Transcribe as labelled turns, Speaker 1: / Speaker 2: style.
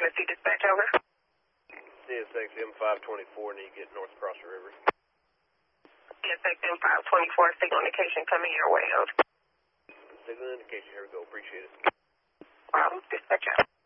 Speaker 1: Mercy Dispatch, over.
Speaker 2: CSX M524, and you get north across the river.
Speaker 1: CSX M524, signal indication coming your way, over.
Speaker 2: Signal indication, here we go, appreciate it.
Speaker 1: Dispatch out.